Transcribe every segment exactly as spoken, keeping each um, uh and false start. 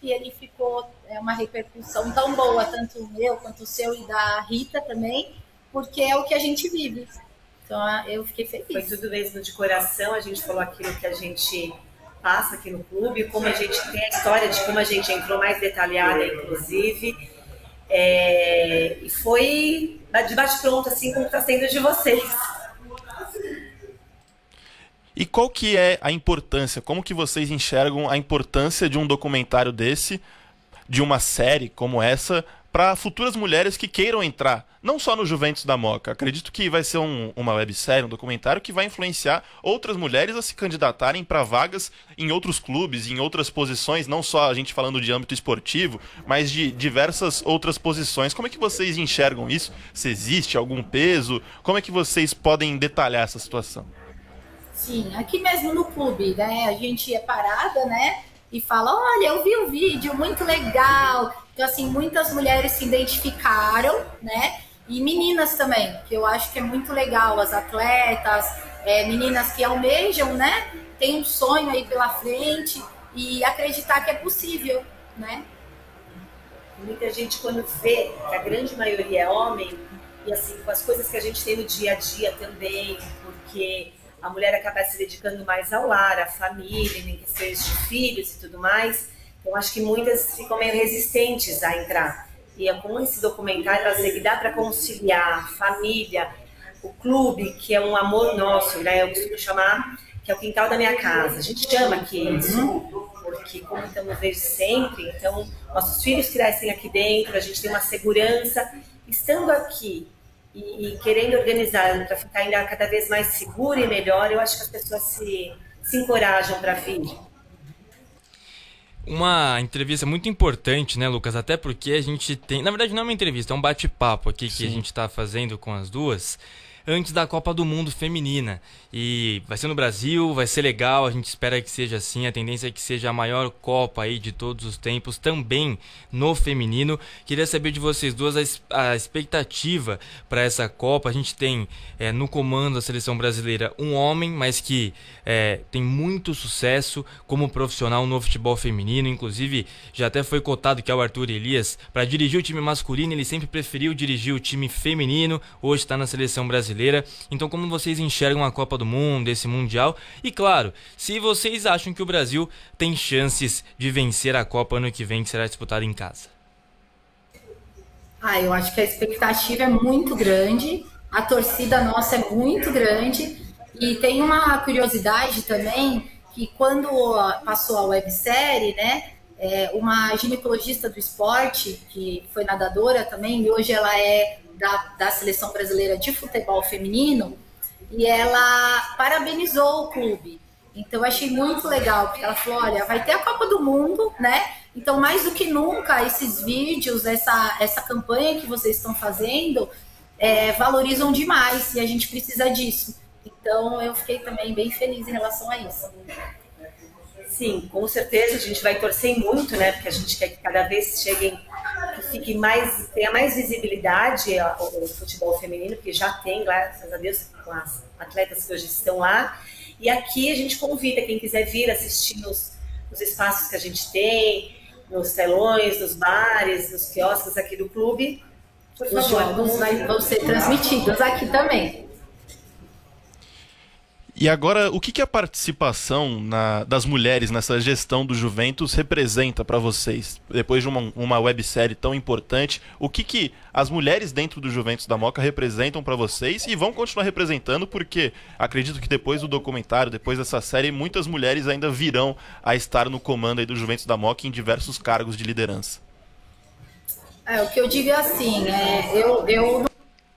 que ele ficou é, uma repercussão tão boa, tanto o meu quanto o seu e da Rita também, porque é o que a gente vive. Então eu fiquei feliz. Foi tudo mesmo de coração, a gente falou aquilo que a gente passa aqui no clube, como a gente tem a história de como a gente entrou mais detalhada, inclusive. É, e foi de bate-pronto, assim como está sendo de vocês. E qual que é a importância, como que vocês enxergam a importância de um documentário desse, de uma série como essa, para futuras mulheres que queiram entrar, não só no Juventus da Moca? Acredito que vai ser um, uma websérie, um documentário que vai influenciar outras mulheres a se candidatarem para vagas em outros clubes, em outras posições, não só a gente falando de âmbito esportivo, mas de diversas outras posições. Como é que vocês enxergam isso? Se existe algum peso? Como é que vocês podem detalhar essa situação? Sim, aqui mesmo no clube, né? A gente é parada, né? E fala, olha, eu vi um vídeo muito legal. Então, assim, muitas mulheres se identificaram, né? E meninas também, que eu acho que é muito legal. As atletas, é, meninas que almejam, né? Tem um sonho aí pela frente e acreditar que é possível, né? Muita gente, quando vê que a grande maioria é homem, e assim, com as coisas que a gente tem no dia a dia também, porque a mulher acaba se dedicando mais ao lar, à família, em questões de filhos e tudo mais. Então, acho que muitas ficam meio resistentes a entrar. E é com esse documentário, trazer que dá para conciliar a família, o clube, que é um amor nosso, né? Eu costumo chamar que é o quintal da minha casa. A gente chama aqui isso, porque como estamos desde sempre, então nossos filhos crescem aqui dentro, a gente tem uma segurança. Estando aqui e, e querendo organizar para ficar ainda cada vez mais seguro e melhor, eu acho que as pessoas se, se encorajam para vir. Uma entrevista muito importante, né, Lucas? Até porque a gente tem... Na verdade, não é uma entrevista, é um bate-papo aqui que Sim. a gente está fazendo com as duas antes da Copa do Mundo Feminina. E vai ser no Brasil, vai ser legal, a gente espera que seja assim. A tendência é que seja a maior Copa aí de todos os tempos, também no feminino. Queria saber de vocês duas a, a expectativa para essa Copa. A gente tem é, no comando da seleção brasileira um homem, mas que é, tem muito sucesso como profissional no futebol feminino. Inclusive, já até foi cotado que é o Arthur Elias. Para dirigir o time masculino, ele sempre preferiu dirigir o time feminino. Hoje está na seleção brasileira. Então, como vocês enxergam a Copa do Mundo, esse Mundial? E claro, se vocês acham que o Brasil tem chances de vencer a Copa ano que vem, que será disputada em casa. Ah, eu acho que a expectativa é muito grande, a torcida nossa é muito grande, e tem uma curiosidade também, que quando passou a websérie, né, é, uma ginecologista do esporte, que foi nadadora também, e hoje ela é da, da seleção brasileira de futebol feminino, e ela parabenizou o clube. Então eu achei muito legal, porque ela falou, olha, vai ter a Copa do Mundo, né? Então, mais do que nunca, esses vídeos, essa, essa campanha que vocês estão fazendo, é, valorizam demais, e a gente precisa disso. Então, eu fiquei também bem feliz em relação a isso. Sim, com certeza, a gente vai torcer muito, né? Porque a gente quer que cada vez cheguem, que fique mais, tenha mais visibilidade o, o futebol feminino, que já tem, graças a Deus, com as atletas que hoje estão lá. E aqui a gente convida quem quiser vir assistir nos, nos espaços que a gente tem, nos telões, nos bares, nos quiosques aqui do clube. Por favor, os jogos vai, vão ser transmitidos aqui também. E agora, o que, que a participação na, das mulheres nessa gestão do Juventus representa para vocês? Depois de uma, uma websérie tão importante, o que, que as mulheres dentro do Juventus da Moca representam para vocês e vão continuar representando, porque acredito que depois do documentário, depois dessa série, muitas mulheres ainda virão a estar no comando aí do Juventus da Moca em diversos cargos de liderança. É, o que eu digo é assim, é, eu... eu...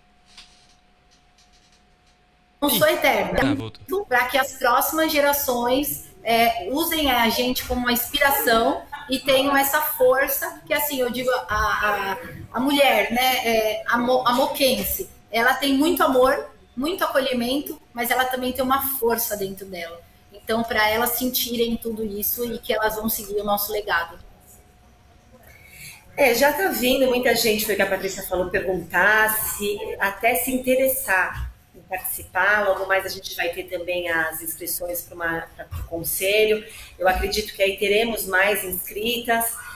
não sou eterna, ah, para que as próximas gerações é, usem a gente como uma inspiração e tenham essa força, que assim, eu digo, a, a, a mulher, né, é, a, mo, a moquense, ela tem muito amor, muito acolhimento, mas ela também tem uma força dentro dela. Então, para elas sentirem tudo isso e que elas vão seguir o nosso legado. É, já tá vindo muita gente, foi o que a Patrícia falou, perguntar, se, até se interessar participar. Logo mais a gente vai ter também as inscrições para o conselho. Eu acredito que aí teremos mais inscritas.